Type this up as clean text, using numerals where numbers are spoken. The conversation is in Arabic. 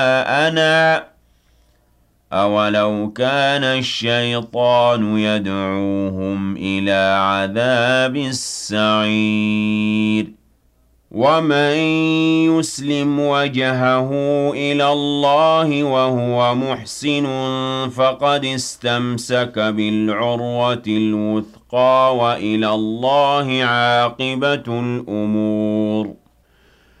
أنا أولو كان الشيطان يدعوهم إلى عذاب السعير ومن يسلم وجهه إلى الله وهو محسن فقد استمسك بالعروة الوثقى وإلى الله عاقبة الأمور